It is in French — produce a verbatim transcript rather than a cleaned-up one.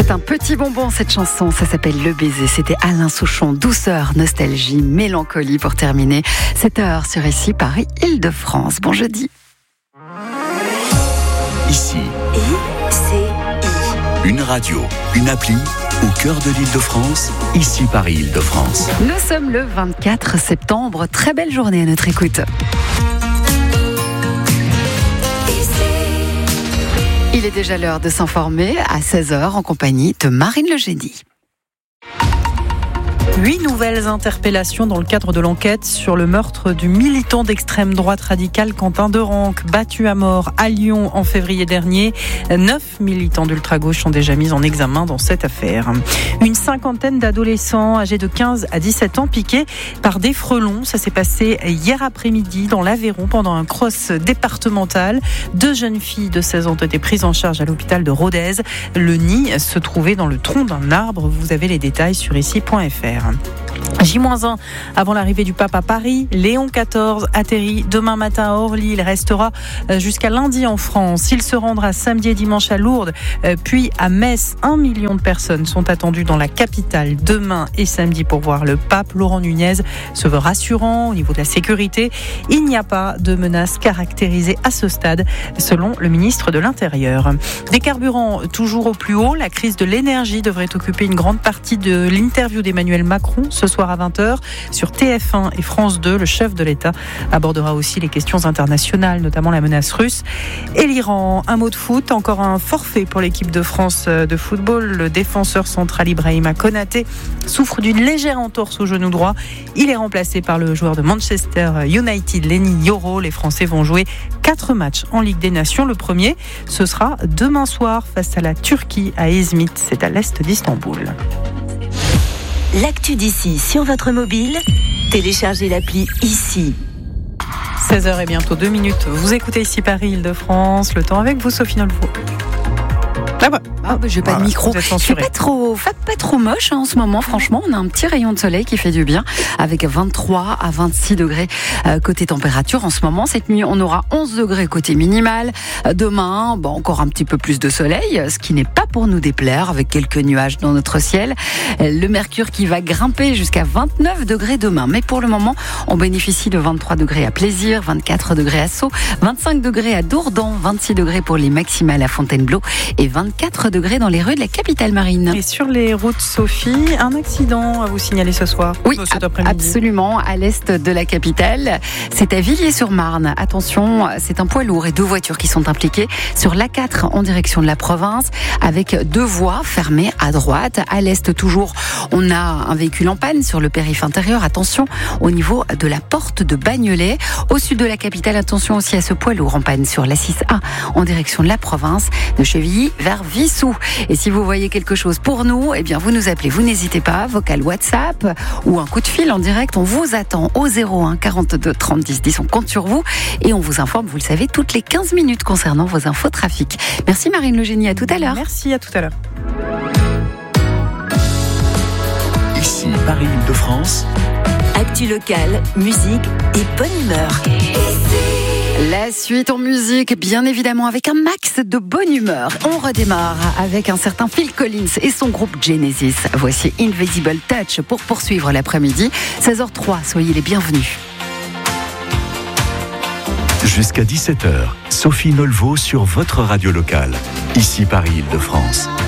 C'est un petit bonbon cette chanson, ça s'appelle Le Baiser. C'était Alain Souchon, douceur, nostalgie, mélancolie pour terminer cette heure sur Ici Paris Île-de-France. Bon jeudi. Ici, I C I. Une radio, une appli au cœur de l'Île-de-France, Ici Paris Île-de-France. Nous sommes le vingt-quatre septembre, très belle journée à notre écoute. Il est déjà l'heure de s'informer à seize heures en compagnie de Marine Le Génie. Huit nouvelles interpellations dans le cadre de l'enquête sur le meurtre du militant d'extrême droite radicale Quentin Derenque, battu à mort à Lyon en février dernier. Neuf militants d'ultra-gauche sont déjà mis en examen dans cette affaire. Une cinquantaine d'adolescents âgés de quinze à dix-sept ans piqués par des frelons. Ça s'est passé hier après-midi dans l'Aveyron pendant un cross départemental. Deux jeunes filles de seize ans ont été prises en charge à l'hôpital de Rodez. Le nid se trouvait dans le tronc d'un arbre. Vous avez les détails sur ici point f r. J un avant l'arrivée du pape à Paris, Léon quatorze atterrit demain matin à Orly. Il restera jusqu'à lundi en France. Il se rendra samedi et dimanche à Lourdes, puis à Metz. Un million de personnes sont attendues dans la capitale demain et samedi pour voir le pape. Laurent Nunez se veut rassurant au niveau de la sécurité. Il n'y a pas de menace caractérisée à ce stade, selon le ministre de l'Intérieur. Des carburants toujours au plus haut. La crise de l'énergie devrait occuper une grande partie de l'interview d'Emmanuel Macron ce soir à vingt heures sur T F un et France deux. Le chef de l'État abordera aussi les questions internationales, notamment la menace russe et l'Iran. Un mot de foot, encore un forfait pour l'équipe de France de football. Le défenseur central Ibrahima Konaté souffre d'une légère entorse au genou droit. Il est remplacé par le joueur de Manchester United, Lenny Yoro. Les Français vont jouer quatre matchs en Ligue des Nations. Le premier, ce sera demain soir face à la Turquie à Izmit. C'est à l'est d'Istanbul. L'actu d'ici sur votre mobile, téléchargez l'appli Ici. seize heures et bientôt deux minutes. Vous écoutez Ici Paris Île-de-France. Le temps avec vous, Sophie Nolfo. Ah bah, ah bah j'ai pas voilà, de micro. C'est pas trop, pas, pas trop moche hein, en ce moment. Franchement, on a un petit rayon de soleil qui fait du bien, avec vingt-trois à vingt-six degrés euh, côté température. En ce moment, cette nuit, on aura onze degrés côté minimal. Demain, bon, encore un petit peu plus de soleil, ce qui n'est pas pour nous déplaire, avec quelques nuages dans notre ciel. Le mercure qui va grimper jusqu'à vingt-neuf degrés demain. Mais pour le moment, on bénéficie de vingt-trois degrés à Plaisir, vingt-quatre degrés à Sceaux, vingt-cinq degrés à Dourdan, vingt-six degrés pour les maximales à Fontainebleau et vingt-quatre degrés dans les rues de la capitale marine. Et sur les routes, Sophie, un accident à vous signaler ce soir? Oui, cet après-midi. Absolument, à l'est de la capitale. C'est à Villiers-sur-Marne. Attention, c'est un poids lourd et deux voitures qui sont impliquées sur l'A quatre en direction de la province, avec deux voies fermées à droite. À l'est toujours, on a un véhicule en panne sur le périph' intérieur. Attention au niveau de la porte de Bagnolet. Au sud de la capitale, attention aussi à ce poids lourd en panne sur l'A six A en direction de la province, de Chevilly vers Vissou. Et si vous voyez quelque chose pour nous, eh bien vous nous appelez, vous n'hésitez pas, vocal WhatsApp ou un coup de fil en direct. On vous attend au zéro un quarante-deux trente dix dix. On compte sur vous et on vous informe, vous le savez, toutes les quinze minutes concernant vos infos trafic. Merci Marine Le Génie, à tout à l'heure. Merci, à tout à l'heure. Ici Paris Île-de-France. Actu locale, musique et bonne humeur. La suite en musique, bien évidemment, avec un max de bonne humeur. On redémarre avec un certain Phil Collins et son groupe Genesis. Voici Invisible Touch pour poursuivre l'après-midi. seize heures zéro trois, soyez les bienvenus. Jusqu'à dix-sept heures, Sophie Nolfo sur votre radio locale. Ici Paris Île-de-France.